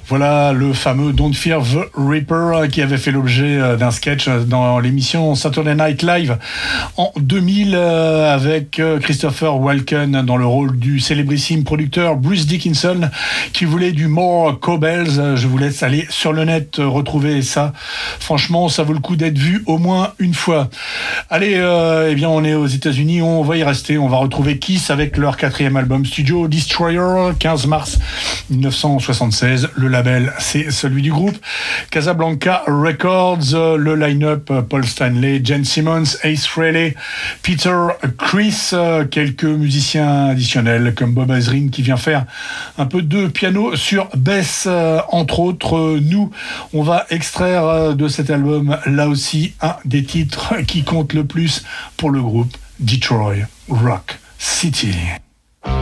Voilà le fameux Don't Fear the Reaper qui avait fait l'objet d'un sketch dans l'émission Saturday Night Live en 2000 avec Christopher Walken dans le rôle du célébrissime producteur Bruce Dickinson qui voulait du more cowbells. Je vous laisse aller sur le net retrouver ça. Franchement, ça vaut le coup d'être vu au moins une fois. Allez, eh bien on est aux États-Unis, on va y rester. On va retrouver Kiss avec leur 4e album studio Destroyer, 15 mars 1976. Le label, c'est celui du groupe Casablanca Records. Le line-up, Paul Stanley, Gene Simmons, Ace Frehley, Peter Criss, quelques musiciens additionnels comme Bob Ezrin qui vient faire un peu de piano sur bass, entre autres. Nous, on va extraire de cet album, là aussi, un des titres qui compte le plus pour le groupe, Detroit Rock City.